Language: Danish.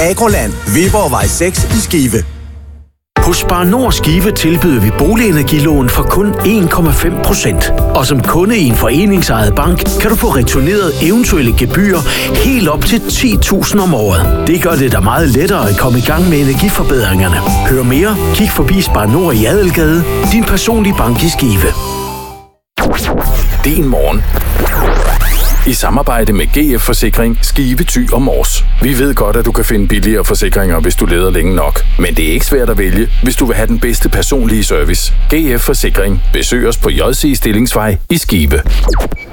Agroland, Viborgvej 6 i Skive. Hos Spar Nord Skive tilbyder vi boligenergilån for kun 1,5%. Og som kunde i en foreningsejet bank, kan du få returneret eventuelle gebyrer helt op til 10.000 om året. Det gør det da meget lettere at komme i gang med energiforbedringerne. Hør mere, kig forbi Spar Nord i Adelgade, din personlige bank i Skive. Din morgen. I samarbejde med GF Forsikring, Skive, Thy og Mors. Vi ved godt, at du kan finde billigere forsikringer, hvis du leder længe nok. Men det er ikke svært at vælge, hvis du vil have den bedste personlige service. GF Forsikring. Besøg os på JC Stillingsvej i Skive.